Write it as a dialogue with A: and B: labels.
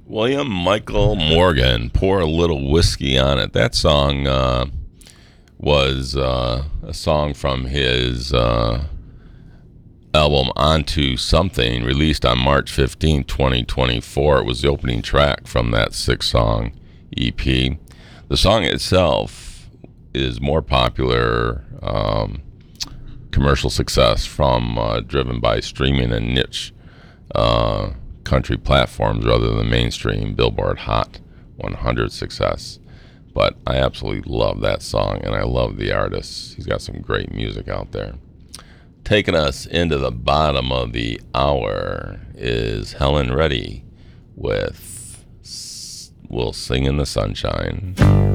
A: William Michael Morgan, Pour a Little Whiskey on It. That song was a song from his album Onto Something, released on March 15, 2024. It was the opening track from that 6-song EP. The song itself is more popular commercial success from driven by streaming and niche country platforms rather than mainstream Billboard Hot 100 success. But I absolutely love that song, and I love the artist. He's got some great music out there. Taking us into the bottom of the hour is Helen Reddy with We'll Sing in the Sunshine.